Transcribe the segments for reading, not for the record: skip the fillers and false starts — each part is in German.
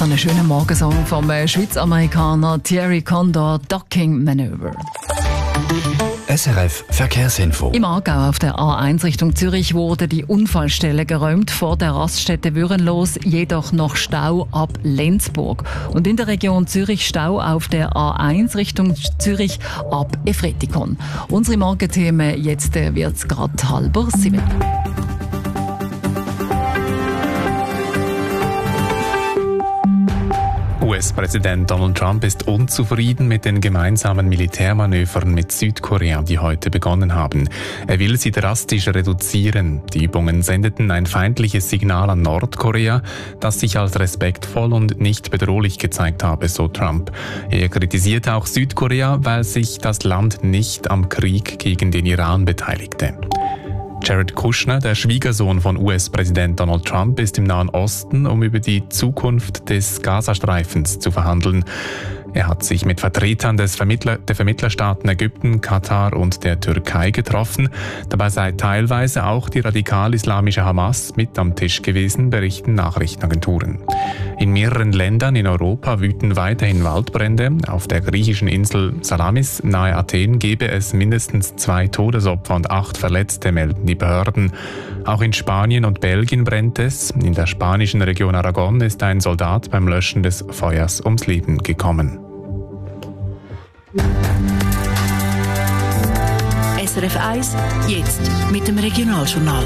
So einen schönen Morgensong vom Schweiz-Amerikaner Thierry Condor, Docking Maneuver. SRF Verkehrsinfo. Im Aargau auf der A1 Richtung Zürich wurde die Unfallstelle geräumt, vor der Raststätte Würenlos, jedoch noch Stau ab Lenzburg. Und in der Region Zürich Stau auf der A1 Richtung Zürich ab Efretikon. Unsere Morgenthemen, jetzt wird es gerade 6:30. US-Präsident Donald Trump ist unzufrieden mit den gemeinsamen Militärmanövern mit Südkorea, die heute begonnen haben. Er will sie drastisch reduzieren. Die Übungen sendeten ein feindliches Signal an Nordkorea, das sich als respektvoll und nicht bedrohlich gezeigt habe, so Trump. Er kritisierte auch Südkorea, weil sich das Land nicht am Krieg gegen den Iran beteiligte. Jared Kushner, der Schwiegersohn von US-Präsident Donald Trump, ist im Nahen Osten, um über die Zukunft des Gazastreifens zu verhandeln. Er hat sich mit Vertretern der Vermittlerstaaten Ägypten, Katar und der Türkei getroffen. Dabei sei teilweise auch die radikal-islamische Hamas mit am Tisch gewesen, berichten Nachrichtenagenturen. In mehreren Ländern in Europa wüten weiterhin Waldbrände. Auf der griechischen Insel Salamis nahe Athen gebe es mindestens 2 Todesopfer und 8 Verletzte, melden die Behörden. Auch in Spanien und Belgien brennt es. In der spanischen Region Aragon ist ein Soldat beim Löschen des Feuers ums Leben gekommen. SRF 1, jetzt mit dem Regionaljournal.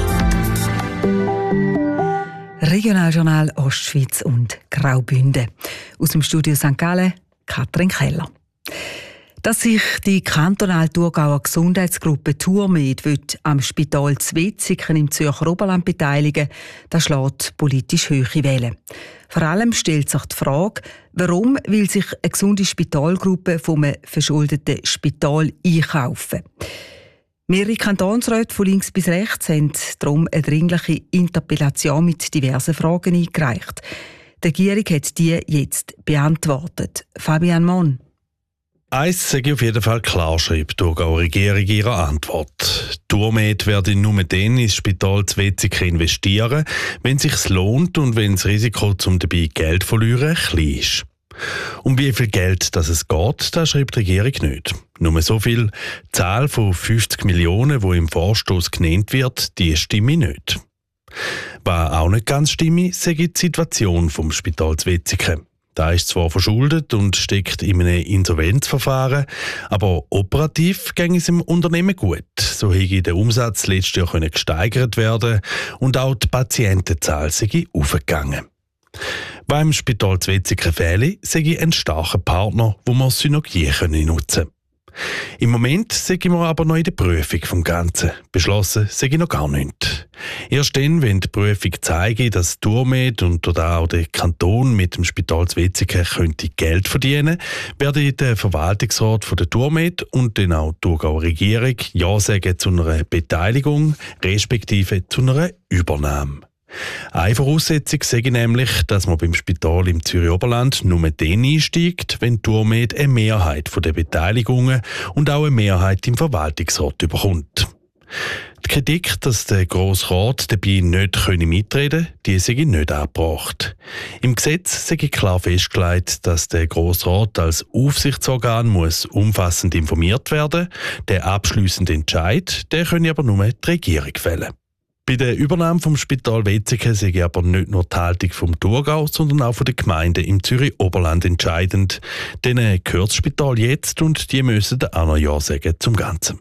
Regionaljournal Ostschweiz und Graubünden. Aus dem Studio St. Gallen, Katrin Keller. Dass sich die kantonale Thurgauer Gesundheitsgruppe TURMED am Spital Zwetzigen im Zürcher Oberland beteiligen, das schlägt politisch hohe Wellen. Vor allem stellt sich die Frage, warum will sich eine gesunde Spitalgruppe vom verschuldeten Spital einkaufen? Mehrere Kantonsräte von links bis rechts haben darum eine dringliche Interpellation mit diversen Fragen eingereicht. Die Regierung hat die jetzt beantwortet. Fabian Mon. Eins sage ich auf jeden Fall klar, schreibt die Thurgauer Regierung in ihrer Antwort. TURMED werde nur dann ins Spital Zwetzigen investieren, wenn es sich lohnt und wenn das Risiko, um dabei Geld zu verlieren, klein ist. Um wie viel Geld es geht, das schreibt die Regierung nicht. Nur so viel. Die Zahl von 50 Millionen, die im Vorstoss genannt wird, die stimme nicht. Was auch nicht ganz stimme, sage die Situation vom Spital Zwetzigen. Da ist zwar verschuldet und steckt in einem Insolvenzverfahren, aber operativ ging es im Unternehmen gut. So hätte der Umsatz letztes Jahr gesteigert werden und auch die Patientenzahl sei aufgegangen. Beim Spital Zwetzigen fehle, sei ein starker Partner, wo man Synergie nutzen können. Im Moment sind wir aber noch in der Prüfung vom Ganzen. Beschlossen sei noch gar nicht. Erst dann, wenn die Prüfung zeigt, dass TURMED und auch der Kanton mit dem Spital Zwetzigen könnte Geld verdienen, werde der Verwaltungsrat von der TURMED und dann auch die Thurgauer Regierung Ja sagen zu einer Beteiligung, respektive zu einer Übernahme. Eine Voraussetzung sage nämlich, dass man beim Spital im Zürich Oberland nur dann einsteigt, wenn TURMED eine Mehrheit der Beteiligungen und auch eine Mehrheit im Verwaltungsrat bekommt. Die Kritik, dass der Grosse Rat dabei nicht mitreden könne, die sei nicht angebracht. Im Gesetz sei klar festgelegt, dass der Grosse Rat als Aufsichtsorgan muss umfassend informiert werden. Der abschliessende Entscheid, der könne aber nur die Regierung fällen. Bei der Übernahme vom Spital Wetzikon sei aber nicht nur die Haltung vom Thurgau, sondern auch von den Gemeinden im Zürich Oberland entscheidend. Denen gehört das Spital jetzt und die müssen auch noch Ja sagen zum Ganzen.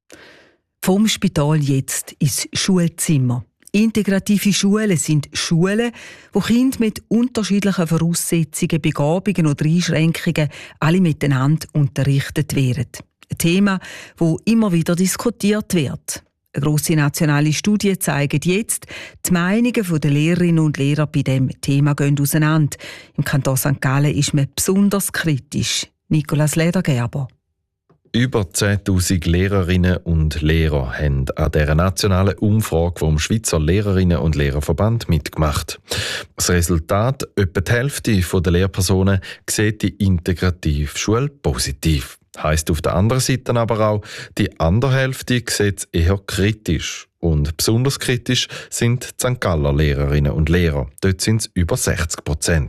Vom Spital jetzt ins Schulzimmer. Integrative Schulen sind Schulen, wo Kinder mit unterschiedlichen Voraussetzungen, Begabungen oder Einschränkungen alle miteinander unterrichtet werden. Ein Thema, das immer wieder diskutiert wird. Eine grosse nationale Studie zeigt jetzt, die Meinungen der Lehrerinnen und Lehrer bei diesem Thema gehen auseinander. Im Kanton St. Gallen ist man besonders kritisch. Nicolas Ledergerber. Über 10'000 Lehrerinnen und Lehrer haben an dieser nationalen Umfrage vom Schweizer Lehrerinnen- und Lehrerverband mitgemacht. Das Resultat: etwa die Hälfte der Lehrpersonen sieht die Integrativschule positiv. Heisst auf der anderen Seite aber auch, die andere Hälfte sieht es eher kritisch. Und besonders kritisch sind die St. Galler Lehrerinnen und Lehrer. Dort sind es über 60%.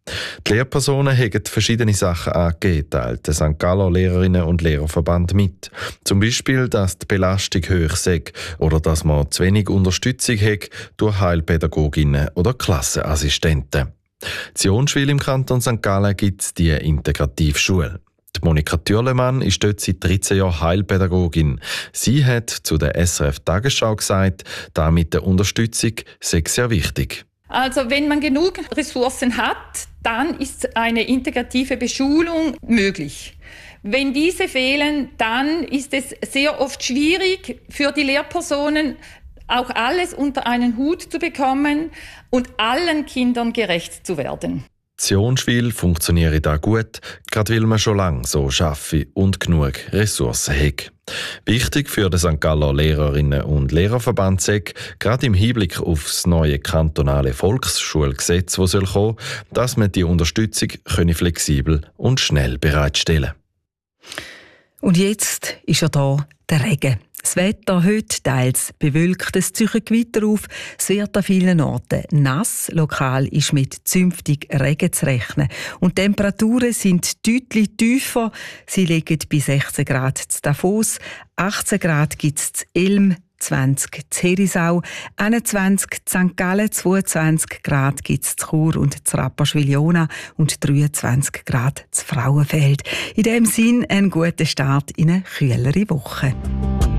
Die Lehrpersonen haben verschiedene Sachen angegeben, teilt der St. Galler Lehrerinnen- und Lehrerverband mit. Zum Beispiel, dass die Belastung hoch sei oder dass man zu wenig Unterstützung hat durch Heilpädagoginnen oder Klassenassistenten. In Jonschwil im Kanton St. Gallen gibt es die Integrativschule. Die Monika Thürlemann ist dort seit 13 Jahren Heilpädagogin. Sie hat zu der SRF Tagesschau gesagt, da mit der Unterstützung sei sehr wichtig. Also wenn man genug Ressourcen hat, dann ist eine integrative Beschulung möglich. Wenn diese fehlen, dann ist es sehr oft schwierig für die Lehrpersonen, auch alles unter einen Hut zu bekommen und allen Kindern gerecht zu werden. In Jonschwil funktioniert da gut, gerade weil man schon lange so arbeitet und genug Ressourcen hat. Wichtig für den St. Galler Lehrerinnen- und Lehrerverband sei, gerade im Hinblick auf das neue kantonale Volksschulgesetz, das kommen soll, dass man die Unterstützung flexibel und schnell bereitstellen kann. Und jetzt ist ja da der Regen. Das Wetter heute teils bewölkt, es zieht weiter auf. Es wird an vielen Orten nass. Lokal ist mit zünftig Regen zu rechnen. Und die Temperaturen sind deutlich tiefer. Sie liegen bei 16 Grad in Davos, 18 Grad gibt es in Ilm, 20 in Herisau, 21 in St. Gallen, 22 Grad gibt es in Chur und in Rapperswil-Jona und 23 Grad in Frauenfeld. In diesem Sinn einen guten Start in eine kühlere Woche.